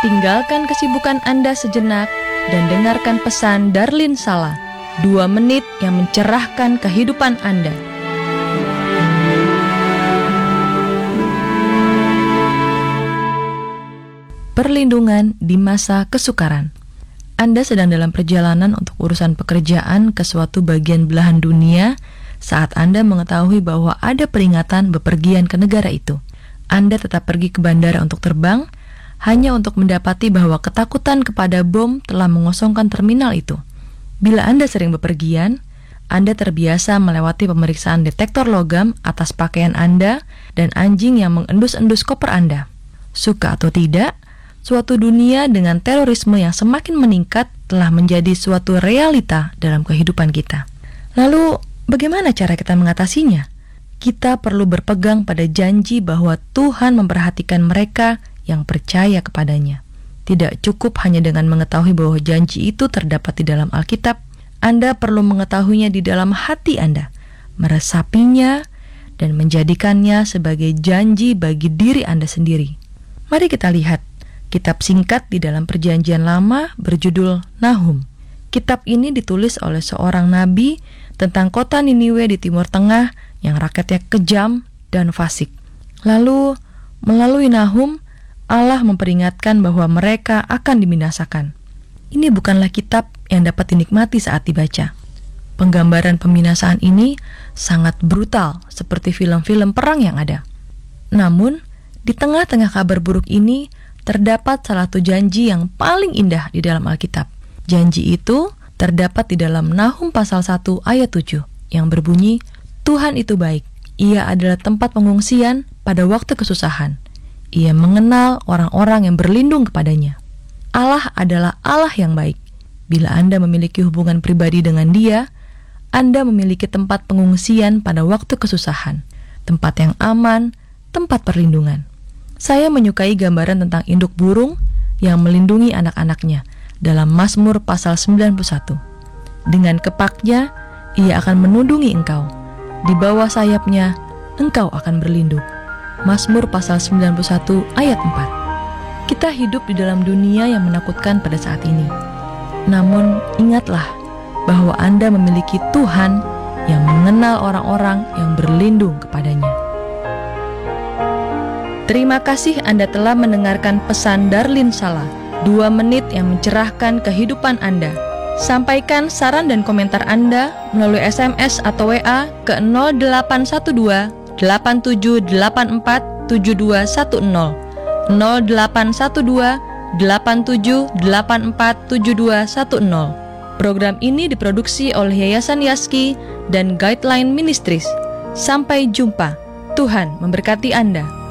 tinggalkan kesibukan Anda sejenak dan dengarkan pesan Darlin Sala, 2 menit yang mencerahkan kehidupan Anda. Perlindungan di masa kesukaran. Anda sedang dalam perjalanan untuk urusan pekerjaan ke suatu bagian belahan dunia saat Anda mengetahui bahwa ada peringatan bepergian ke negara itu. Anda tetap pergi ke bandara untuk terbang, hanya untuk mendapati bahwa ketakutan kepada bom telah mengosongkan terminal itu. Bila Anda sering bepergian, Anda terbiasa melewati pemeriksaan detektor logam atas pakaian Anda dan anjing yang mengendus-endus koper Anda. Suka atau tidak, suatu dunia dengan terorisme yang semakin meningkat telah menjadi suatu realita dalam kehidupan kita. Lalu, bagaimana cara kita mengatasinya? Kita perlu berpegang pada janji bahwa Tuhan memperhatikan mereka yang percaya kepadanya. Tidak cukup hanya dengan mengetahui bahwa janji itu terdapat di dalam Alkitab. Anda perlu mengetahuinya di dalam hati Anda, meresapinya, dan menjadikannya sebagai janji bagi diri Anda sendiri. Mari kita lihat kitab singkat di dalam Perjanjian Lama berjudul Nahum. Kitab ini ditulis oleh seorang nabi tentang kota Niniwe di Timur Tengah yang rakyatnya kejam dan fasik. Lalu, melalui Nahum, Allah memperingatkan bahwa mereka akan dibinasakan. Ini bukanlah kitab yang dapat dinikmati saat dibaca. Penggambaran pembinasaan ini sangat brutal, seperti film-film perang yang ada. Namun, di tengah-tengah kabar buruk ini, terdapat salah satu janji yang paling indah di dalam Alkitab. Janji itu terdapat di dalam Nahum pasal 1 ayat 7 yang berbunyi, Tuhan itu baik, Ia adalah tempat pengungsian pada waktu kesusahan. Ia mengenal orang-orang yang berlindung kepadanya. Allah adalah Allah yang baik. Bila Anda memiliki hubungan pribadi dengan Dia, Anda memiliki tempat pengungsian pada waktu kesusahan, tempat yang aman, tempat perlindungan. Saya menyukai gambaran tentang induk burung yang melindungi anak-anaknya dalam Mazmur pasal 91. Dengan kepaknya, ia akan menundungi engkau. Di bawah sayapnya, engkau akan berlindung. Mazmur pasal 91 ayat 4. Kita hidup di dalam dunia yang menakutkan pada saat ini. Namun, ingatlah bahwa Anda memiliki Tuhan yang mengenal orang-orang yang berlindung kepadanya. Terima kasih Anda telah mendengarkan pesan Darlin Sala, 2 menit yang mencerahkan kehidupan Anda. Sampaikan saran dan komentar Anda melalui SMS atau WA ke 0812 8784 7210, 0812 8784 7210. Program ini diproduksi oleh Yayasan Yaski dan Guideline Ministries. Sampai jumpa. Tuhan memberkati Anda.